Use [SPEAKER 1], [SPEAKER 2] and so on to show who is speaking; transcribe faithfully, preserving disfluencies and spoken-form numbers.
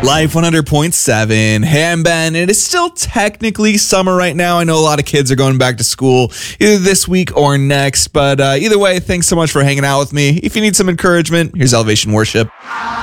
[SPEAKER 1] Life one hundred point seven. Hey, I'm Ben. It is still technically summer right now. I know a lot of kids are going back to school either this week or next, but uh, either way, thanks so much for hanging out with me. If you need some encouragement, here's Elevation Worship.